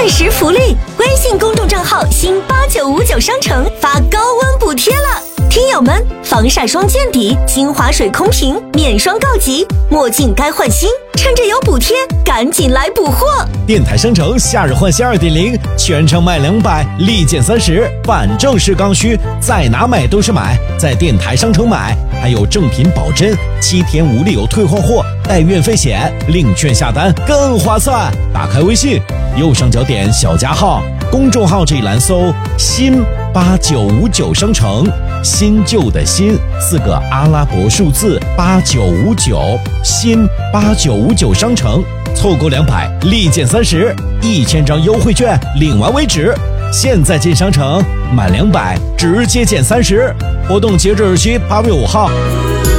限时福利，微信公众账号新8959商城发高温补贴了。听友们，防晒霜见底，精华水空瓶免霜告急，墨镜该换新，趁着有补贴，赶紧来补货！ 电台商城夏日换新 2.0， 全场卖200，立减30，反正是刚需，在哪买都是买，在电台商城买，还有正品保真，7天无理由退换货，带运费险，领券下单更划算。打开微信，右上角点小加号，公众号这一栏搜新8959商城，新旧的新4个阿拉伯数字8959，新8959商城，凑够200立减30，1000张优惠券领完为止。现在进商城，满200直接减30，活动截止日期8月5号。